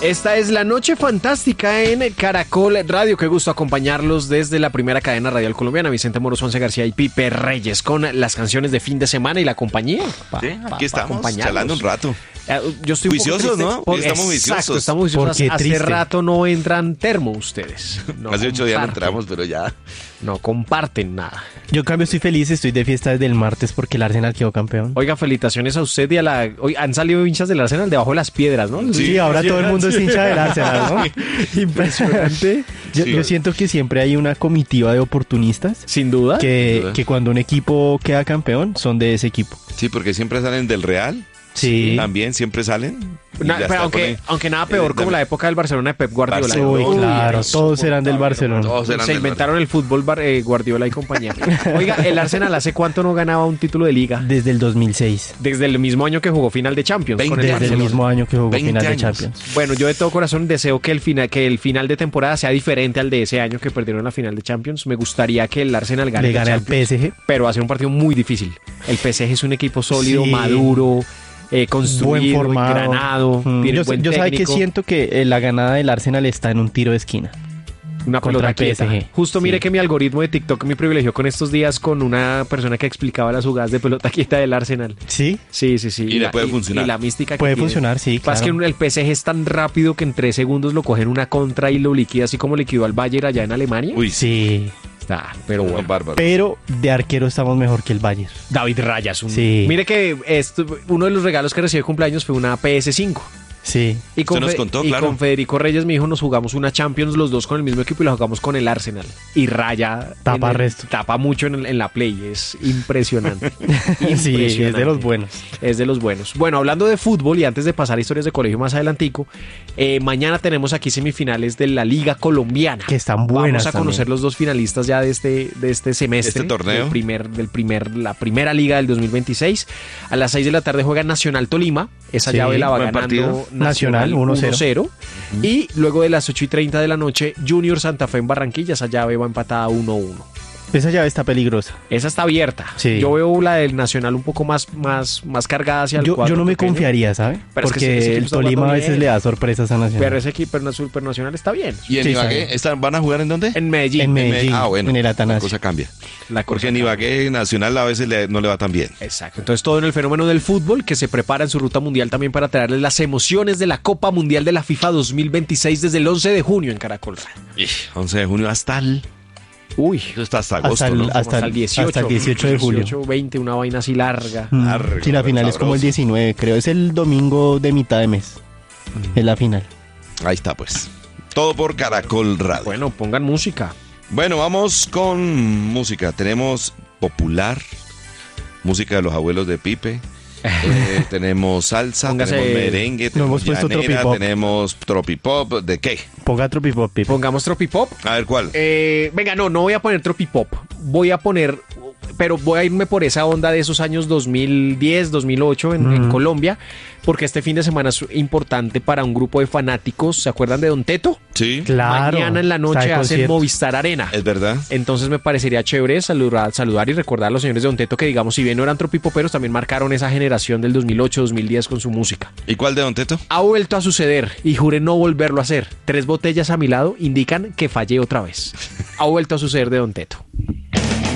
Esta es la noche fantástica en Caracol Radio. Qué gusto acompañarlos desde la primera cadena radial colombiana. Vicente Moroz, Once García y Pipe Reyes con las canciones de fin de semana y la compañía. Sí, aquí estamos, charlando un rato. Yo estoy viciosos, ¿no? Estamos viciosos. Exacto, estamos viciosos. Hace rato no entran termo ustedes. No hace 8 días no entramos, pero ya. No comparten nada. Yo en cambio estoy feliz, estoy de fiesta desde el martes porque el Arsenal quedó campeón. Oiga, felicitaciones a usted y a la... Hoy han salido hinchas del Arsenal debajo de las piedras, ¿no? Sí, ahora todo el mundo es hincha del Arsenal, ¿no? Impresionante. Yo siento que siempre hay una comitiva de oportunistas. Sin duda. Que cuando un equipo queda campeón son de ese equipo. Sí, porque siempre salen del Real. Sí. También siempre salen. Pero aunque nada peor como la época del Barcelona de Pep Guardiola. Uy, claro, todos eran del Barcelona. Se inventaron el fútbol Guardiola y compañía. Oiga, el Arsenal ¿hace cuánto no ganaba un título de liga? Desde el 2006. Desde el mismo año que jugó final de Champions. Desde el mismo año que jugó final de Champions. Bueno, yo de todo corazón deseo que el final de temporada sea diferente al de ese año que perdieron la final de Champions. Me gustaría que el Arsenal gane al PSG. Pero va a ser un partido muy difícil. El PSG es un equipo sólido, maduro, construido, buen formado, granado. Yo sabe que siento que la ganada del Arsenal está en un tiro de esquina. Una pelota quieta. Justo mire que mi algoritmo de TikTok me privilegió con estos días con una persona que explicaba las jugadas de pelota quieta del Arsenal. ¿Sí? Sí. Y le puede funcionar. Y la mística que puede funcionar, sí, claro. Pasa que el PSG es tan rápido que en 3 segundos lo cogen una contra y lo liquida, así como liquidó al Bayern allá en Alemania. Uy, sí. Pero bueno. Bárbaro. Pero de arquero estamos mejor que el Bayern. David Raya es un... Sí. Mire que uno de los regalos que recibí de cumpleaños fue una PS5. Sí. Y con, nos contó, claro. Con Federico Reyes, mi hijo, nos jugamos una Champions los dos con el mismo equipo y la jugamos con el Arsenal. Y Raya tapa mucho en la Play. Es impresionante. Sí, es de los buenos. Es de los buenos. Bueno, hablando de fútbol y antes de pasar a historias de colegio más adelantico, mañana tenemos aquí semifinales de la Liga Colombiana. Que están buenas. Vamos a conocer los dos finalistas ya de este semestre. Este torneo. La primera liga del 2026. A las 6 de la tarde juega Nacional Tolima. Esa llave la va ganando Nacional 1-0. Y luego de las 8:30 de la noche, Junior Santa Fe en Barranquilla. Esa llave va empatada 1-1. Esa llave está peligrosa. Esa está abierta. Sí. Yo veo la del Nacional un poco más cargada hacia el 4. Yo no me confiaría, ¿sabe? Pero porque es que el Tolima a veces le da sorpresas a Nacional. Pero ese equipo Super Nacional está bien. ¿Y en Ibagué van a jugar en dónde? En Medellín. En Medellín. Bueno. En el Atanasio. La cosa cambia. Porque en Ibagué Nacional a veces no le va tan bien. Exacto. Entonces todo en el fenómeno del fútbol que se prepara en su ruta mundial también para traerles las emociones de la Copa Mundial de la FIFA 2026 desde el 11 de junio en Caracol. 11 de junio hasta el... Eso está hasta agosto, ¿no? Hasta el 18. Hasta el 18 de julio. 18, 20, una vaina así larga. Sí, la final es como el 19, creo. Es el domingo de mitad de mes. Es la final. Ahí está, pues. Todo por Caracol Radio. Bueno, pongan música. Bueno, vamos con música. Tenemos popular, música de los abuelos de Pipe. Tenemos salsa, tenemos merengue, tenemos llanera, tenemos tropipop. ¿De qué? Ponga tropipop, Pipe. Pongamos tropipop. A ver, ¿cuál? Venga, no voy a poner tropipop. Voy a poner... Pero voy a irme por esa onda de esos años 2010, 2008 en Colombia, porque este fin de semana es importante para un grupo de fanáticos. ¿Se acuerdan de Don Teto? Sí. Claro. Mañana en la noche hacen Movistar Arena. Es verdad. Entonces me parecería chévere saludar y recordar a los señores de Don Teto que, digamos, si bien no eran tropipoperos, también marcaron esa generación del 2008-2010 con su música. ¿Y cuál de Don Teto? Ha vuelto a suceder y juré no volverlo a hacer. 3 botellas a mi lado indican que fallé otra vez. Ha vuelto a suceder de Don Teto.